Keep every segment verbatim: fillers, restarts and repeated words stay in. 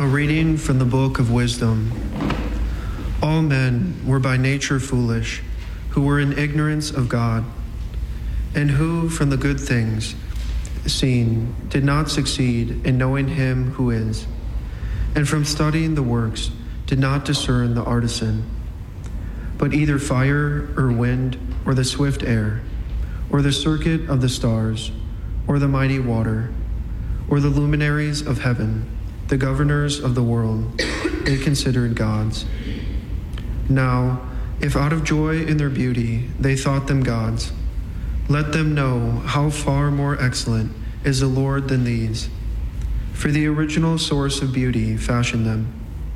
A reading from the Book of Wisdom. All men were by nature foolish, who were in ignorance of God, and who, from the good things seen, did not succeed in knowing him who is, and from studying the works did not discern the artisan. But either fire or wind or the swift air, or the circuit of the stars, or the mighty water, or the luminaries of heaven, the governors of the world, they considered gods. Now, if out of joy in their beauty they thought them gods, let them know how far more excellent is the Lord than these. For the original source of beauty fashioned them.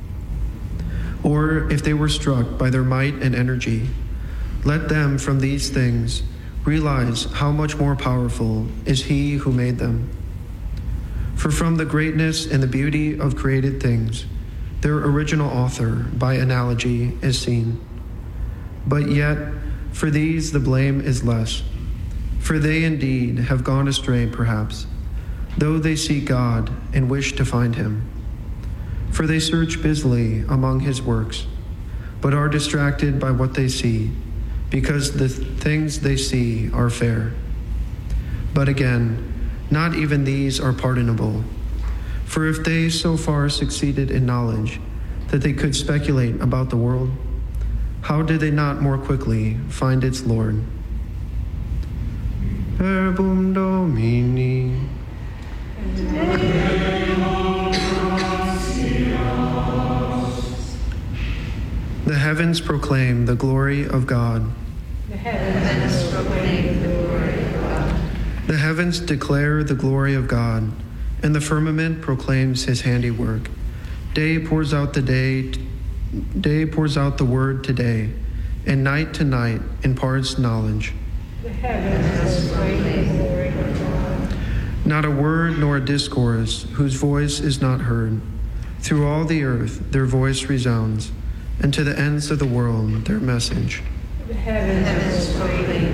Or if they were struck by their might and energy, let them from these things realize how much more powerful is he who made them. For from the greatness and the beauty of created things, their original author, by analogy, is seen. But yet, for these the blame is less. For they indeed have gone astray, perhaps, though they seek God and wish to find him. For they search busily among his works, but are distracted by what they see, because the things they see are fair. But again, not even these are pardonable. For if they so far succeeded in knowledge that they could speculate about the world, how did they not more quickly find its Lord? Verbum Domini. The heavens proclaim the glory of God. The heavens proclaim the glory of God. The heavens declare the glory of God, and the firmament proclaims his handiwork. Day pours out the day, day pours out the word to day, and night to night imparts knowledge. The heavens proclaim the glory of God. Not a word nor a discourse whose voice is not heard. Through all the earth their voice resounds, and to the ends of the world their message. The heavens proclaim